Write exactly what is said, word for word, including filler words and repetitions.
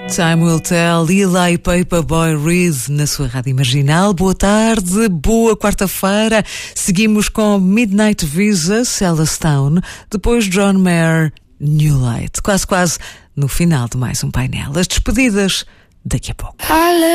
Time Will Tell, Eli Paperboy Reed na sua Rádio Marginal. Boa tarde, boa quarta-feira. Seguimos com Midnight Visa, Celestone, depois John Mayer, New Light. Quase, quase no final de mais um painel. As despedidas daqui a pouco.